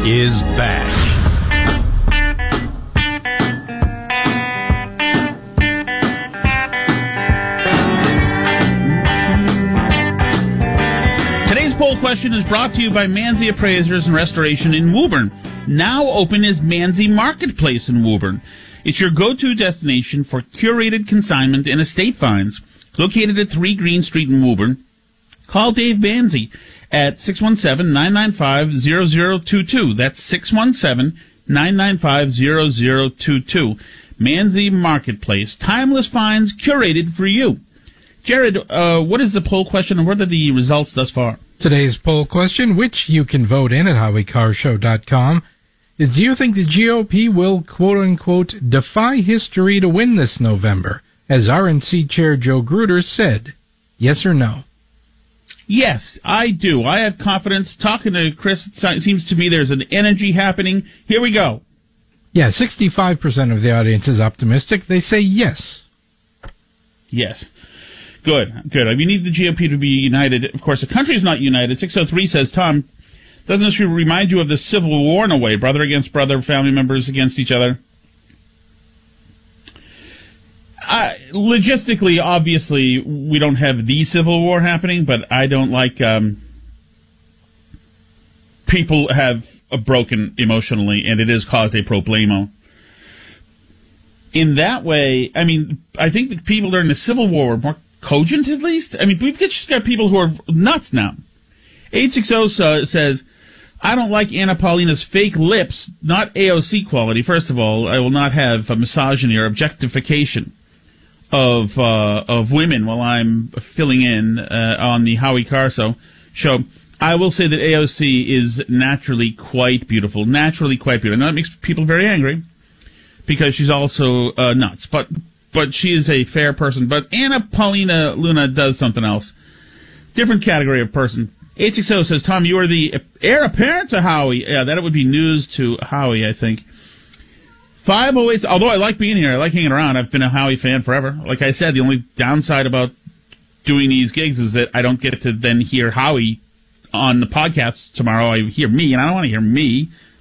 is back. Today's poll question is brought to you by Manzi Appraisers and Restoration in Woburn. Now open is Manzi Marketplace in Woburn. It's your go-to destination for curated consignment and estate finds. Located at 3 Green Street in Woburn. Call Dave Manzi at 617-995-0022. That's 617-995-0022. Manzi Marketplace. Timeless finds curated for you. Jared, what is the poll question and what are the results thus far? Today's poll question, which you can vote in at HowieCarShow.com, is do you think the GOP will, quote-unquote, defy history to win this November, as RNC Chair Joe Gruder said? Yes or no? Yes, I do. I have confidence. Talking to Chris, it seems to me there's an energy happening. Here we go. Yeah, 65% of the audience is optimistic. They say yes. Yes. Good. We need the GOP to be united. Of course, the country is not united. 603 says, Tom, doesn't this remind you of the Civil War in a way? Brother against brother, family members against each other? Logistically, obviously, we don't have the Civil War happening, but I don't like people have broken emotionally, and it has caused a problemo. In that way, I mean, I think the people during the Civil War were more cogent, at least. I mean, we've just got people who are nuts now. 860 says, I don't like Anna Paulina's fake lips, not AOC quality. First of all, I will not have a misogyny or objectification of women while I'm filling in on the Howie Carso show. I will say that AOC is naturally quite beautiful. Naturally quite beautiful. I know that makes people very angry because she's also nuts. But she is a fair person. But Anna Paulina Luna does something else. Different category of person. 860 says, Tom, you are the heir apparent to Howie. Yeah, that would be news to Howie, I think. 508, although I like being here, I like hanging around. I've been a Howie fan forever. Like I said, the only downside about doing these gigs is that I don't get to then hear Howie on the podcast tomorrow. I hear me, and I don't want to hear me.